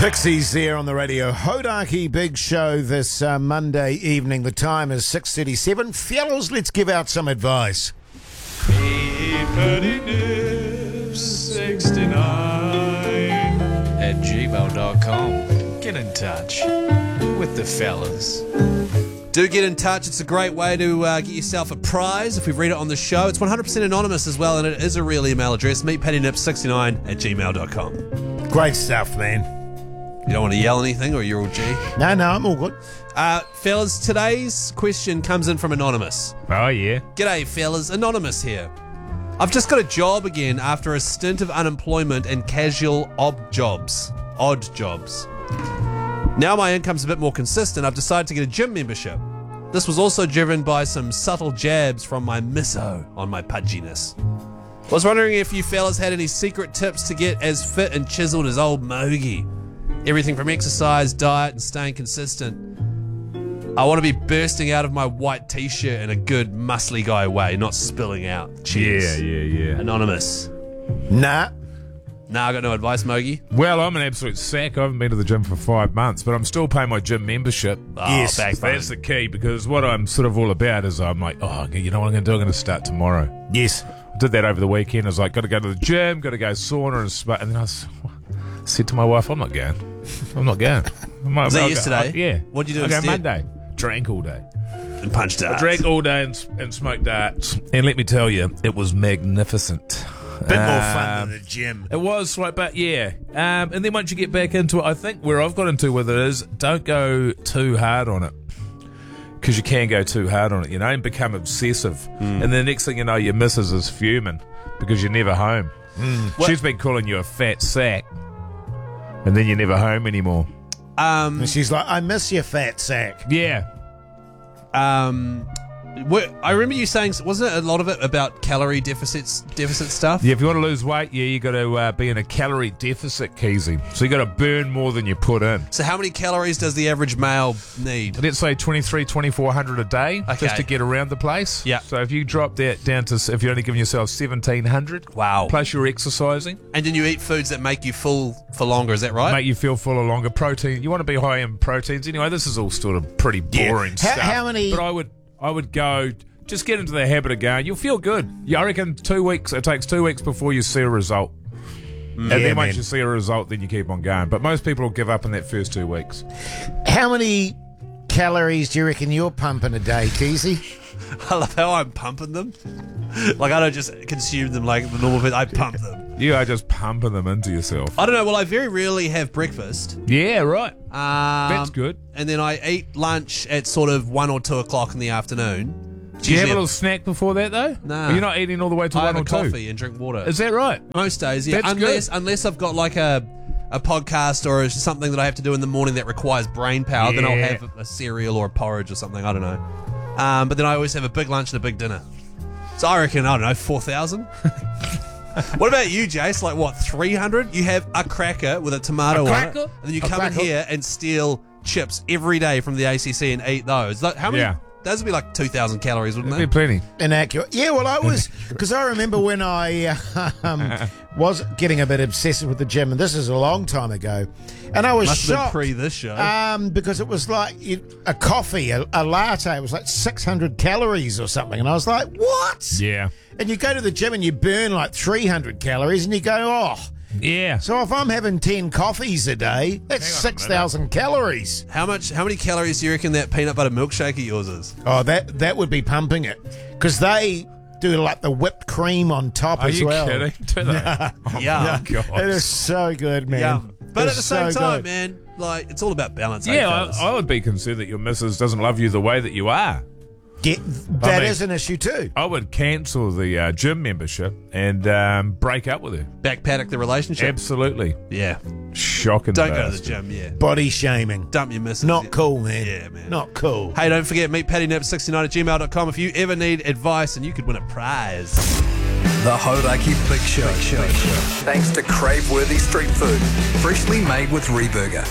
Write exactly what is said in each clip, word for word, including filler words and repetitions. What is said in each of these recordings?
Pixies there on the radio. Hodaki Big Show this uh, Monday evening. The time is six thirty-seven. Fellas, let's give out some advice. sixty-nine at gmail dot com. Get in touch with the fellas. Do get in touch. It's a great way to uh, get yourself a prize if we read it on the show. It's one hundred percent anonymous as well, and it is a real email address. meet patty nips sixty-nine at gmail dot com. Great stuff, man. You don't want to yell anything, or you're all G? No, no, I'm all good. Uh, fellas, today's question comes in from Anonymous. Oh, yeah. G'day, fellas. Anonymous here. I've just got a job again after a stint of unemployment and casual odd jobs. Odd jobs. Now my income's a bit more consistent. I've decided to get a gym membership. This was also driven by some subtle jabs from my misso on my pudginess. I was wondering if you fellas had any secret tips to get as fit and chiseled as old Mogi. Everything from exercise, diet, and staying consistent. I want to be bursting out of my white t-shirt in a good muscly guy way, not spilling out. Cheers. Yeah, yeah, yeah. Anonymous. Nah. Nah, I got no advice, Mogi. Well, I'm an absolute sack. I haven't been to the gym for five months, but I'm still paying my gym membership. Oh, Yes, back That's the key, because what I'm sort of all about is I'm like, oh, you know what I'm going to do? I'm going to start tomorrow. Yes. I did that over the weekend. I was like, got to go to the gym, got to go sauna and spa. And then I was, said to my wife, I'm not going. I'm not going. I might, Was that I'll go- yesterday? I- yeah. What'd you do I go instead? Monday. Drank all day. And punched out. I drank all day and, and smoked darts. And let me tell you, it was magnificent. Bit more Um, fun than the gym. It was like, but yeah. Um, and then once you get back into it, I think where I've got into with it is don't go too hard on it. Because you can go too hard on it, you know, and become obsessive. Mm. And the next thing you know, your missus is fuming because you're never home. What- She's been calling you a fat sack. And then you're never home anymore. Um, And she's like, I miss you, fat sack. Yeah. um, what, I remember you saying, wasn't it a lot of it about calorie deficits, deficit stuff? Yeah, if you want to lose weight, yeah, you got to uh, be in a calorie deficit, Keezy. So you got to burn more than you put in. So how many calories does the average male need? Let's say twenty-three, twenty-four hundred a day, Okay. just to get around the place. Yeah. So if you drop that down to, if you're only giving yourself seventeen hundred, Wow. plus you're exercising, And then you eat foods that make you full for longer, is that right? make you feel fuller longer. Protein, you want to be high in proteins. Anyway, this is all sort of pretty boring How- stuff. how many- But I would, I would go. Just get into the habit of going. You'll feel good. Yeah, I reckon two weeks. It takes two weeks before you see a result. And Yeah, then once man. you see a result, then you keep on going. But most people will give up in that first two weeks. How many calories do you reckon you're pumping a day, Keezy? I love how I'm pumping them. Like, I don't just consume them like the normal person. I pump them. You are just pumping them into yourself. I don't know. Well, I very rarely have breakfast. Yeah, right. Um, That's good. And then I eat lunch at sort of one or two o'clock in the afternoon. Do you have a Usually little snack before that, though? Nah. Or you're not eating all the way to I one have or a two? coffee and drink water. Is that right? Most days, yeah. That's unless good. unless I've got like a a podcast or something that I have to do in the morning that requires brain power, then I'll Yeah. have a cereal or a porridge or something. I don't know. Um, but then I always have a big lunch and a big dinner. So I reckon, I don't know, four thousand? What about you, Jace? Like what, three hundred? You have a cracker with a tomato A on it, cracker? and then you A come in cracker? here and steal chips every day from the A C C and eat those. Like, how many? Yeah. Those would be like two thousand calories, wouldn't That'd they? be plenty. Inaccurate. Yeah, well, I was, because I remember when I uh, um, was getting a bit obsessive with the gym, and this is a long time ago, and I was Must have been shocked. pre this show. Um, because it was like it, a coffee, a, a latte, it was like six hundred calories or something. And I was like, what? Yeah. And you go to the gym and you burn like three hundred calories and you go, oh. Yeah. So if I'm having ten coffees a day, that's Hang on a six thousand calories. How much? How many calories do you reckon that peanut butter milkshake of yours is? Oh, that that would be pumping it. Because they do like the whipped cream on top Are as you well. kidding? Do they? Oh, Yeah. my God. It is so good, man. Yeah, but It at the is same so time, good. man, like it's all about balance. eh, Yeah, fellas? I, I would be concerned that your missus doesn't love you the way that you are. Yeah, that is mean- an issue too. I would cancel the uh, gym membership and um, break up with her. back paddock the relationship. Absolutely. Yeah, Shocking. don't go to the bastard. gym. Yeah, Body shaming. dump your missus. Not Yeah. cool, man. Yeah, man. Not cool. Hey, don't forget, meet patty nip sixty-nine at gmail dot com if you ever need advice and you could win a prize. The Hodaki Big Show. Big Show. Thanks to crave-worthy street food, freshly made with Reburger.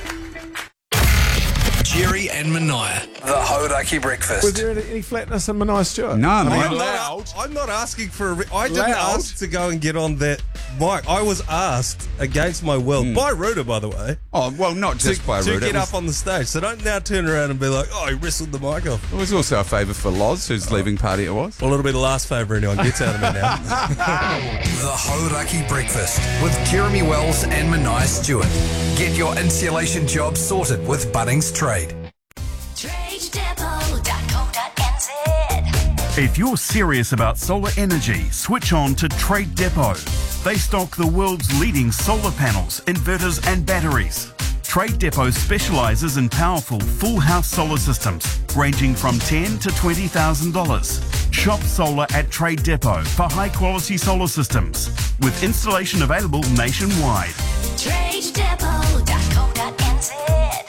Jerry and Mania. The Hodaki Breakfast. Was there any, any flatness in Mania Stewart? No, I mean, man. I'm I'm loud. not, I'm not asking for a. Re- I didn't Loud? ask to go and get on that Mike, I was asked against my will by Ruta, by the way. Oh, well, not just to, by to Ruta. get It was, up on the stage. So don't now turn around and be like, oh, he wrestled the mic off. it was also a favour for Loz, whose leaving party it was. Well, it'll be the last favour anyone gets out of me now. The Hauraki Breakfast with Jeremy Wells and Manai Stewart. Get your insulation job sorted with Bunnings Trade. trade depot dot co dot n z. If you're serious about solar energy, switch on to Trade Depot. They stock the world's leading solar panels, inverters and batteries. Trade Depot specialises in powerful full house solar systems ranging from ten thousand to twenty thousand dollars. Shop solar at Trade Depot for high quality solar systems with installation available nationwide. trade depot dot co dot n z.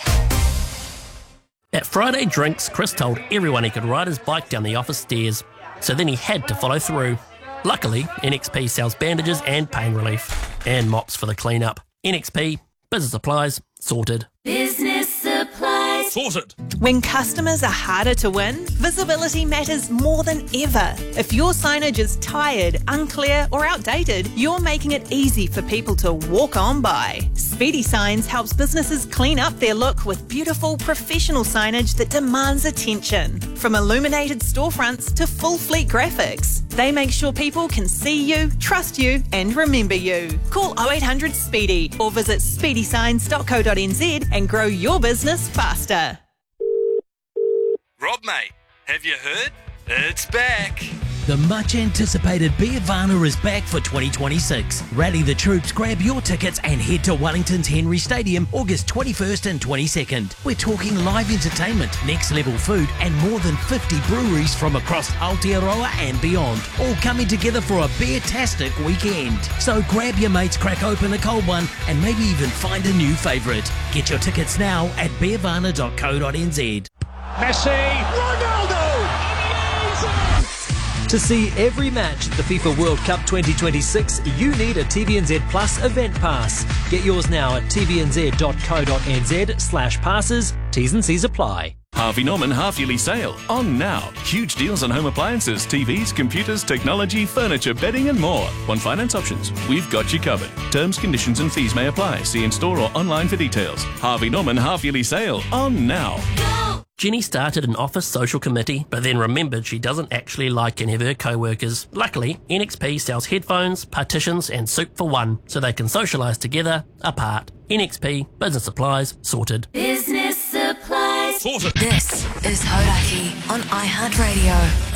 At Friday Drinks, Chris told everyone he could ride his bike down the office stairs, so then he had to follow through. Luckily, N X P sells bandages and pain relief, and mops for the clean-up. N X P, business supplies, sorted. Business supplies. Sorted. When customers are harder to win, visibility matters more than ever. If your signage is tired, unclear or outdated, you're making it easy for people to walk on by. Speedy Signs helps businesses clean up their look with beautiful, professional signage that demands attention. From illuminated storefronts to full fleet graphics, they make sure people can see you, trust you and remember you. Call oh eight hundred SPEEDY or visit speedy signs dot co dot n z and grow your business faster. Rob, mate, have you heard? It's back. The much-anticipated Beervana is back for twenty twenty-six. Rally the troops, grab your tickets and head to Wellington's Henry Stadium August twenty-first and twenty-second. We're talking live entertainment, next-level food and more than fifty breweries from across Aotearoa and beyond, all coming together for a beer-tastic weekend. So grab your mates, crack open a cold one and maybe even find a new favourite. Get your tickets now at beervana dot co dot n z. Messi, Ronaldo! To see every match at the FIFA World Cup twenty twenty-six, you need a T V N Z Plus event pass. Get yours now at t v n z dot co dot n z slash passes. T's and C's apply. Harvey Norman half-yearly sale on now. Huge deals on home appliances, T Vs, computers, technology, furniture, bedding and more. On finance options, we've got you covered. Terms, conditions and fees may apply. See in store or online for details. Harvey Norman half-yearly sale on now. Jenny started an office social committee, but then remembered she doesn't actually like any of her co-workers. Luckily, N X P sells headphones, partitions and soup for one, so they can socialise together, apart. N X P, business supplies, sorted. Business supplies. Sorted. This is Hauraki on iHeartRadio.